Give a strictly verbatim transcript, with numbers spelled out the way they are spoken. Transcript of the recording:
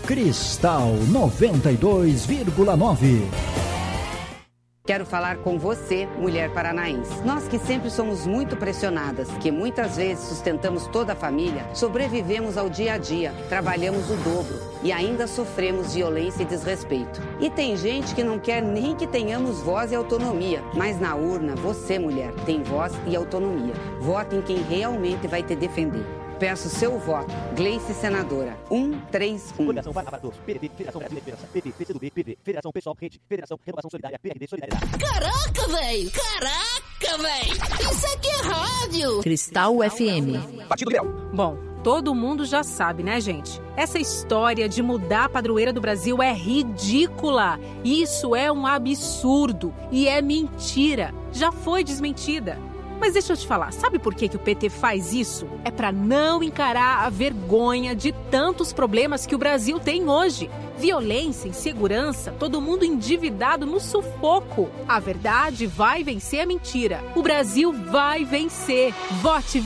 Cristal noventa e dois vírgula nove. Quero falar com você, mulher paranaense. Nós que sempre somos muito pressionadas, que muitas vezes sustentamos toda a família, sobrevivemos ao dia a dia, trabalhamos o dobro e ainda sofremos violência e desrespeito. E tem gente que não quer nem que tenhamos voz e autonomia, mas na urna, você, mulher, tem voz e autonomia. Vote em quem realmente vai te defender. Peço seu voto. Gleice Senadora. um três um. Coligação Vai Para Todos. P D T, Federação Brasileira de Esperança. P P, P C do B, P V, Federação Pessoal, Rede, Federação Renovação Solidária, P R D, Solidariedade. Caraca, velho! Caraca, velho! Isso aqui é rádio! Cristal F M. Partido Liberal. Bom, todo mundo já sabe, né, gente? Essa história de mudar a padroeira do Brasil é ridícula. Isso é um absurdo e é mentira. Já foi desmentida. Mas deixa eu te falar, sabe por que, que o P T faz isso? É para não encarar a vergonha de tantos problemas que o Brasil tem hoje. Violência, insegurança, todo mundo endividado no sufoco. A verdade vai vencer a mentira. O Brasil vai vencer. Vote